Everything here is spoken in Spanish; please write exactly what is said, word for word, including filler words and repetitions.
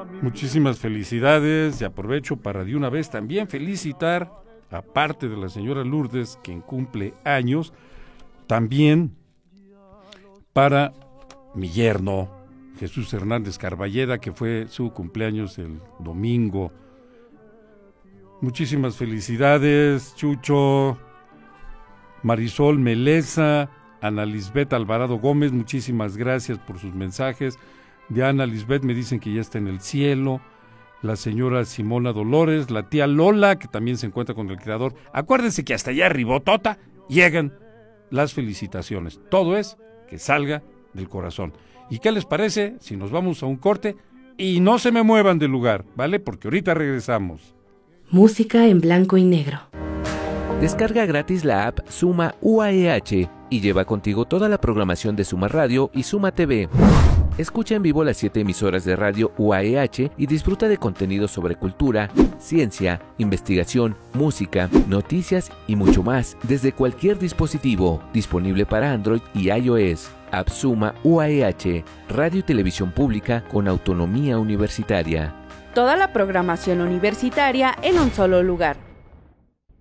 Muchísimas felicidades y aprovecho para de una vez también felicitar, aparte de la señora Lourdes, quien cumple años, también para mi yerno, Jesús Hernández Carballeda, que fue su cumpleaños el domingo. Muchísimas felicidades, Chucho, Marisol Meleza, Ana Lisbeth Alvarado Gómez, muchísimas gracias por sus mensajes. De Ana Lisbeth me dicen que ya está en el cielo. La señora Simona Dolores, la tía Lola, que también se encuentra con el creador. Acuérdense que hasta allá arribotota llegan las felicitaciones. Todo es que salga del corazón. ¿Y qué les parece si nos vamos a un corte? Y no se me muevan del lugar, ¿vale? Porque ahorita regresamos. Música en blanco y negro. Descarga gratis la app Suma U A E H y lleva contigo toda la programación de Suma Radio y Suma T V. Escucha en vivo las siete emisoras de radio U A E H y disfruta de contenidos sobre cultura, ciencia, investigación, música, noticias y mucho más desde cualquier dispositivo, disponible para Android y iOS. App Suma U A E H, radio y televisión pública con autonomía universitaria. Toda la programación universitaria en un solo lugar.